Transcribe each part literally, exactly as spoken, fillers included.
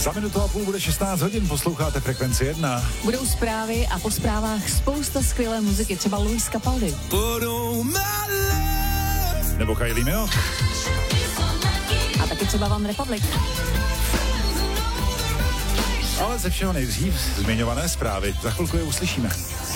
Za minutu a půl bude šestnáct hodin, posloucháte Frekvenci jedna. Budou zprávy a po zprávách spousta skvělé muziky, třeba Luis Capaldi. Nebo Kylie Minogue. A taky třeba One Republic. Ale ze všeho nejdřív zmiňované zprávy. Za chvilku je uslyšíme.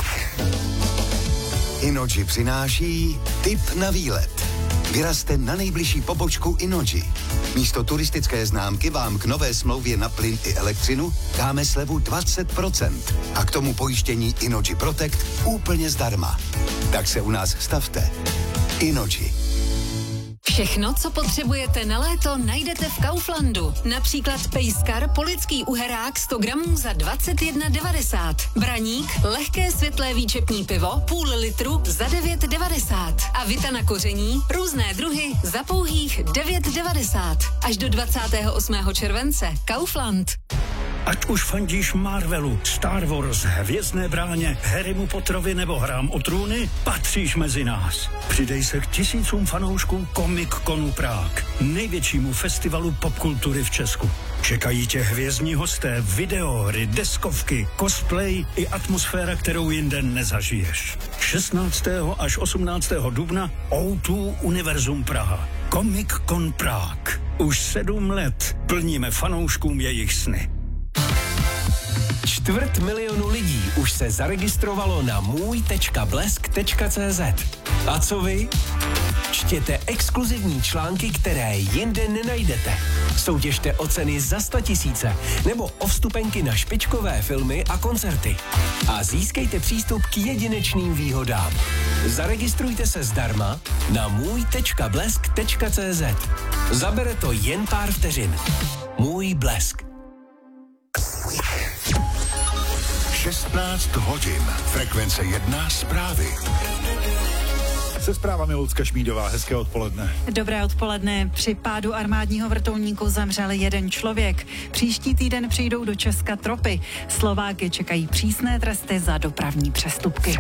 Innogy přináší tip na výlet. Vyrazte na nejbližší pobočku Innogy. Místo turistické známky vám k nové smlouvě na plyn i elektřinu dáme slevu dvacet procent a k tomu pojištění Innogy Protect úplně zdarma. Tak se u nás stavte. Innogy. Všechno, co potřebujete na léto, najdete v Kauflandu. Například pejskar polický uherák sto gramů za dvacet jedna devadesát. Braník, lehké světlé výčepní pivo, půl litru za devět devadesát. A vita na koření, různé druhy za pouhých devět devadesát. Až do dvacátého osmého července. Kaufland. Ať už fandíš Marvelu, Star Wars, Hvězdné bráně, Harrymu Potterovi nebo Hrám o trůny, patříš mezi nás. Přidej se k tisícům fanouškům Comic Conu Prague, největšímu festivalu popkultury v Česku. Čekají tě hvězdní hosté, videohry, deskovky, cosplay i atmosféra, kterou jinde nezažiješ. šestnáctého až osmnáctého dubna ó dva Univerzum Praha. Comic Con Prague. Už sedm let plníme fanouškům jejich sny. Čtvrt milionu lidí už se zaregistrovalo na můj tečka blesk tečka cé zet. A co vy? Čtěte exkluzivní články, které jinde nenajdete. Soutěžte o ceny za sto tisíce nebo o vstupenky na špičkové filmy a koncerty. A získejte přístup k jedinečným výhodám. Zaregistrujte se zdarma na můj tečka blesk tečka cé zet. Zabere to jen pár vteřin. Můj Blesk. šestnáct hodin. Frekvence jedna zprávy. Se zprávami Lucka Šmídová, hezké odpoledne. Dobré odpoledne. Při pádu armádního vrtulníku zemřel jeden člověk. Příští týden přijdou do Česka tropy. Slováky čekají přísné tresty za dopravní přestupky.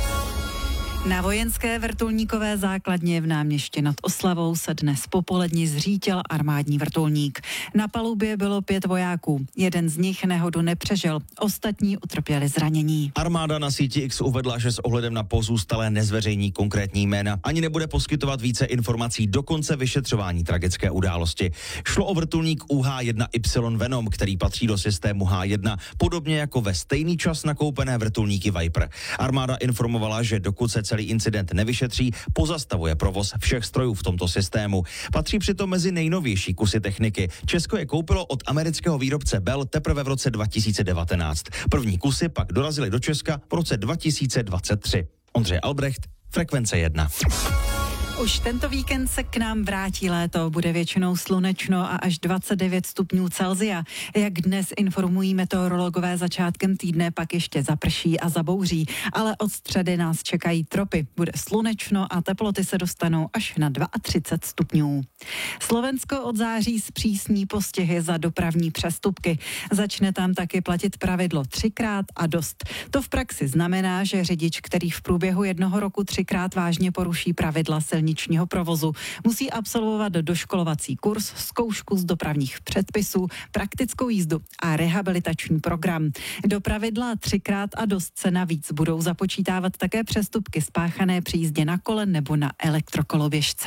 Na vojenské vrtulníkové základně v Náměšti nad Oslavou se dnes popoledni zřítil armádní vrtulník. Na palubě bylo pět vojáků. Jeden z nich nehodu nepřežil, ostatní utrpěli zranění. Armáda na síti X uvedla, že s ohledem na pozůstalé nezveřejní konkrétní jména ani nebude poskytovat více informací do konce vyšetřování tragické události. Šlo o vrtulník U H jedna Y Venom, který patří do systému H jedna, podobně jako ve stejný čas nakoupené vrtulníky Viper. Armáda informovala, že dokud se celý incident nevyšetří, pozastavuje provoz všech strojů v tomto systému. Patří přitom mezi nejnovější kusy techniky. Česko je koupilo od amerického výrobce Bell teprve v roce dva tisíce devatenáct. První kusy pak dorazily do Česka v roce dva tisíce dvacet tři. Ondřej Albrecht, Frekvence jedna. Už tento víkend se k nám vrátí léto, bude většinou slunečno a až dvacet devět stupňů Celsia. Jak dnes informují meteorologové, začátkem týdne pak ještě zaprší a zabouří, ale od středy nás čekají tropy. Bude slunečno a teploty se dostanou až na třicet dva stupňů. Slovensko od září zpřísní postihy za dopravní přestupky. Začne tam taky platit pravidlo třikrát a dost. To v praxi znamená, že řidič, který v průběhu jednoho roku třikrát vážně poruší pravidla silničního provozu, musí absolvovat doškolovací kurz, zkoušku z dopravních předpisů, praktickou jízdu a rehabilitační program. Do pravidla třikrát a dost se navíc budou započítávat také přestupky spáchané při jízdě na kole nebo na elektrokoloběžce.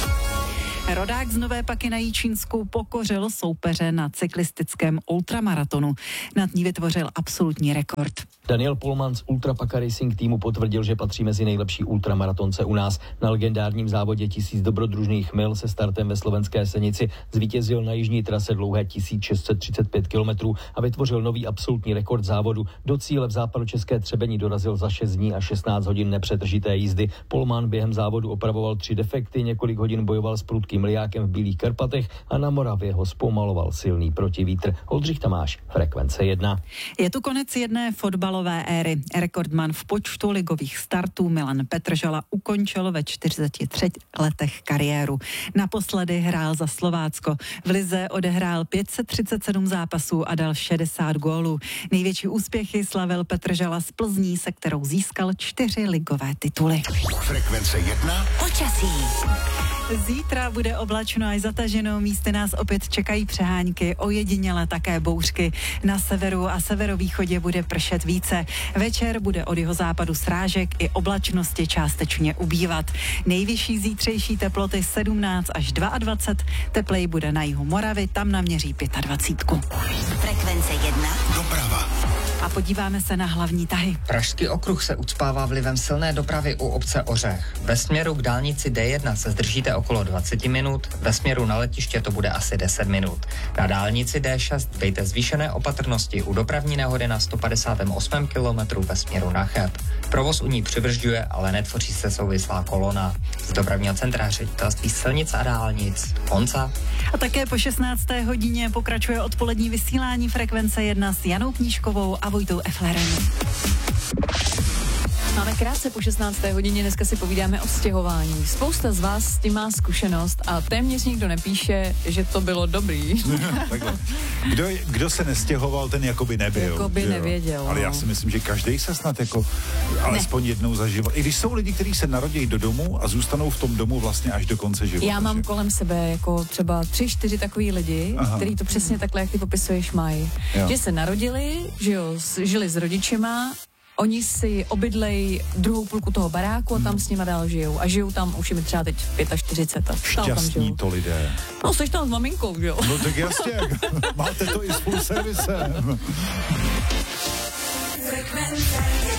Rodák z Nové Paky na Jičínsku pokořil soupeře na cyklistickém ultramaratonu. Nad ní vytvořil absolutní rekord. Daniel Polman z Ultra Paka Racing týmu potvrdil, že patří mezi nejlepší ultramaratonce u nás. Na legendárním závodě tisíc dobrodružných mil se startem ve slovenské Senici zvítězil na jižní trase dlouhé tisíc šest set třicet pět kilometrů a vytvořil nový absolutní rekord závodu. Do cíle v západočeské Třebení dorazil za šest dní a šestnáct hodin nepřetržité jízdy. Polman během závodu opravoval tři defekty, několik hodin bojoval s prudkým lijákem v Bílých Karpatech a na Moravě ho zpomaloval silný protivítr. Oldřich Tamáš, Frekvence jedna. Je tu konec jedné fotbalové éry. Rekordman v počtu ligových startů Milan Petržala ukončil ve čtyřiceti třech letech kariéru. Naposledy hrál za Slovácko. V lize odehrál pět set třicet sedm zápasů a dal šedesát gólů. Největší úspěchy slavil Petržala z Plzní, se kterou získal čtyři ligové tituly. Frekvence jedna. Počasí. Zítra bude oblačno až zataženo, místy nás opět čekají přehánky, ojediněle také bouřky. Na severu a severovýchodě bude pršet více. Večer bude od jihozápadu srážek i oblačnosti částečně ubývat. Nejvyšší zítřejší teploty sedmnáct až dvacet dva, teplej bude na jihu Moravy, tam naměří dvacet pět. Frekvence jedna. Doprava. A podíváme se na hlavní tahy. Pražský okruh se ucpává vlivem silné dopravy u obce Ořech. Ve směru k dálnici D jedna se zdržíte okolo dvacet minut, ve směru na letiště to bude asi deset minut. Na dálnici D šest dejte zvýšené opatrnosti u dopravní nehody na sto padesát osm kilometrů ve směru na Cheb. Provoz u ní přibržďuje, ale netvoří se souvislá kolona. Z dopravního centra Ředitelství silnic a dálnic Honza. A také po šestnácté hodině pokračuje odpolední vysílání Frekvence jedna s Janou Knížkovou a Vojtou Eflerem. Máme krátce po šestnácté hodině, dneska si povídáme o stěhování. Spousta z vás s tím má zkušenost a téměř nikdo nepíše, že to bylo dobrý. Kdo, kdo se nestěhoval, ten jakoby nebyl. Jakoby nevěděl. Ale já si myslím, že každý se snad jako alespoň ne. jednou zažil. I když jsou lidi, kteří se narodí do domu a zůstanou v tom domu vlastně až do konce života. Já mám že? kolem sebe jako třeba tři, čtyři takový lidi, Aha. který to přesně takhle, jak ty popisuješ, mají. Jo. Že se narodili, že jo, žili s rodičema, oni si obydlej druhou půlku toho baráku a tam s nima dál žijou. A žijou tam, už je mi třeba teď čtyřicet pět. A šťastní to lidé. No, jsi tam s maminkou, že jo? No tak jasně, máte to i s full servisem. Frekvence